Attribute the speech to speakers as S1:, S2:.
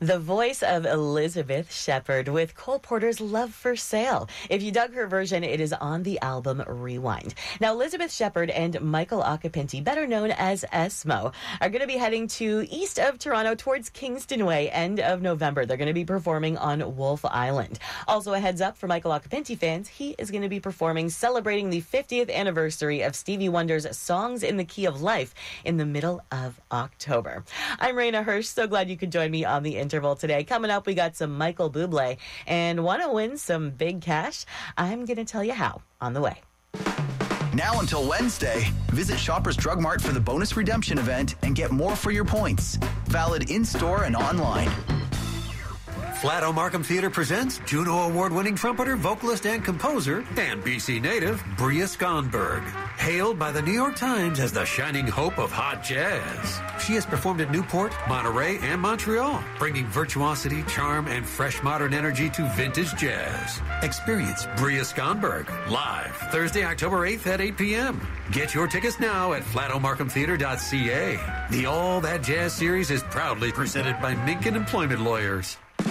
S1: The voice of Elizabeth Shepard with Cole Porter's Love for Sale. If you dug her version, it is on the album Rewind. Now, Elizabeth Shepard and Michael Occhipinti, better known as Esmo, are going to be heading to east of Toronto towards Kingston Way end of November. They're going to be performing on Wolfe Island. Also, a heads up for Michael Occhipinti fans, he is going to be performing celebrating the 50th anniversary of Stevie Wonder's Songs in the Key of Life in the middle of October. I'm Raina Hirsch. So glad you could join me on the interval today. Coming up, we got some Michael Bublé, and want to win some big cash? I'm going to tell you how on the way.
S2: Now until Wednesday, visit Shoppers Drug Mart for the bonus redemption event and get more for your points. Valid in-store and online.
S3: Flato Markham Theatre presents Juno Award-winning trumpeter, vocalist, and composer, and BC native, Bria Skonberg. Hailed by the New York Times as the shining hope of hot jazz. She has performed at Newport, Monterey, and Montreal, bringing virtuosity, charm, and fresh modern energy to vintage jazz. Experience Bria Skonberg live Thursday, October 8th at 8 p.m. Get your tickets now at flatomarkhamtheatre.ca. The All That Jazz series is proudly presented by Minkin Employment Lawyers.